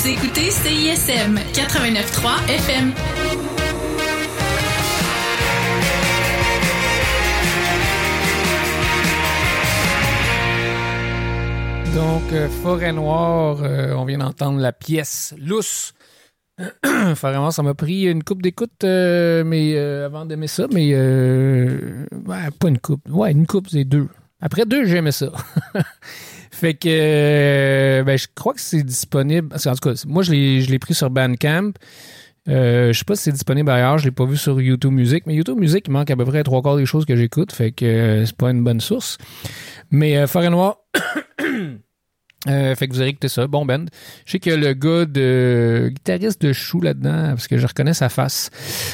Vous écoutez CISM 89.3 FM. Donc, Forêt Noire, on vient d'entendre la pièce Lousse. Forêt Noire, ça m'a pris une coupe d'écoute avant d'aimer ça, mais pas une coupe. Ouais, une coupe, c'est 2. Après 2, j'aimais ça. Fait que je crois que c'est disponible. En tout cas, moi, je l'ai pris sur Bandcamp. Je sais pas si c'est disponible ailleurs, je l'ai pas vu sur YouTube Music, mais YouTube Music, il manque à peu près 3/4 des choses que j'écoute, fait que c'est pas une bonne source. Mais Forêt Noire, fait que vous avez écouté ça, bon band. Je sais qu'il y a le gars guitariste de Chou là-dedans, parce que je reconnais sa face.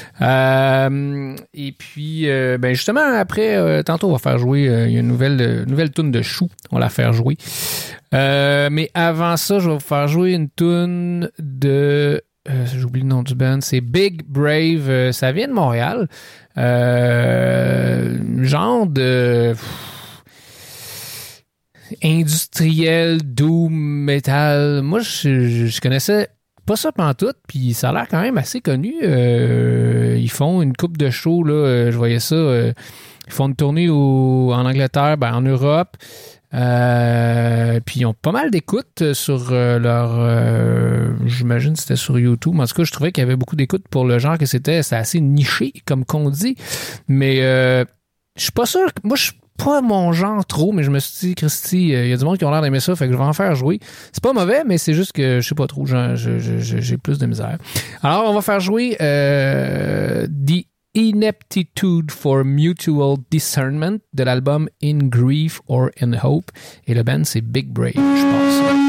Et puis, justement, après, tantôt on va faire jouer, il y a une nouvelle tune de Chou, on va la faire jouer. Mais avant ça, je vais vous faire jouer une tune de... j'oublie le nom du band, c'est Big Brave, ça vient de Montréal. Genre de... industriel, doom, metal. Moi, je connaissais pas ça pantoute, puis ça a l'air quand même assez connu. Ils font une coupe de shows, là, je voyais ça. Ils font une tournée en Angleterre, en Europe. Puis ils ont pas mal d'écoutes sur leur... j'imagine que c'était sur YouTube. En tout cas, je trouvais qu'il y avait beaucoup d'écoutes pour le genre que c'était assez niché, comme qu'on dit. Mais je suis pas sûr... Moi, je suis pas mon genre trop, mais je me suis dit, Christy, il y a du monde qui ont l'air d'aimer ça, fait que je vais en faire jouer. C'est pas mauvais, mais c'est juste que je sais pas trop, j'ai plus de misère. Alors, on va faire jouer The Ineptitude for Mutual Discernment de l'album In Grief or in Hope. Et le band, c'est Big Brave, je pense.